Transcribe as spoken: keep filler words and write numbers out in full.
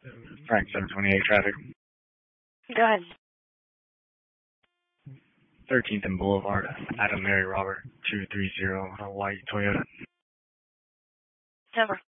Frank seven twenty-eight traffic. Go ahead. thirteenth and Boulevard, Adam Mary Robert, two three zero, a white Toyota. Number.